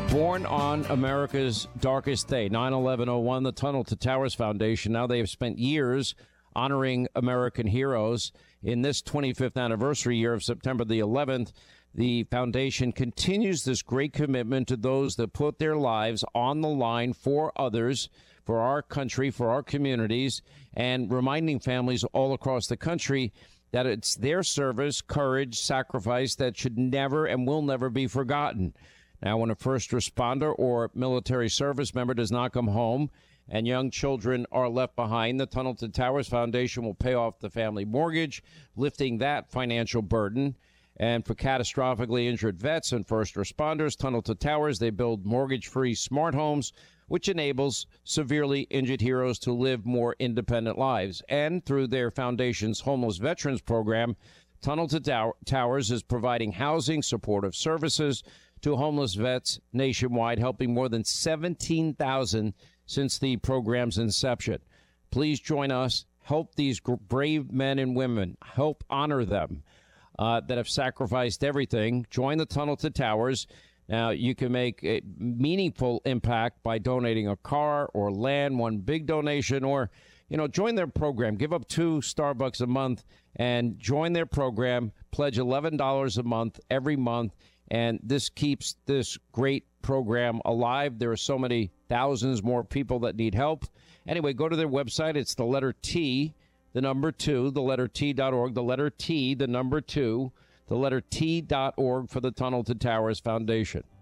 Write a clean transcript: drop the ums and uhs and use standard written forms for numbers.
Born on America's darkest day, 9/11/01, the Tunnel to Towers Foundation. Now they have spent years honoring American heroes. In this 25th anniversary year of September the 11th, the foundation continues this great commitment to those that put their lives on the line for others, for our country, for our communities, and reminding families all across the country that it's their service, courage, sacrifice that should never and will never be forgotten. Now, when a first responder or military service member does not come home and young children are left behind, the Tunnel to Towers Foundation will pay off the family mortgage, lifting that financial burden. And for catastrophically injured vets and first responders, Tunnel to Towers, they build mortgage-free smart homes, which enables severely injured heroes to live more independent lives. And through their foundation's Homeless Veterans Program, Tunnel to Towers is providing housing, supportive services to homeless vets nationwide, helping more than 17,000 since the program's inception. Please join us. Help these brave men and women. Help honor them that have sacrificed everything. Join the Tunnel to Towers. Now, you can make a meaningful impact by donating a car or land, one big donation, or, join their program. Give up 2 Starbucks a month and join their program. Pledge $11 a month every month. And this keeps this great program alive. There are so many thousands more people that need help. Anyway, go to their website. It's the letter T, the number 2, the letter T.org, the letter T, the number 2, the letter T.org for the Tunnel to Towers Foundation.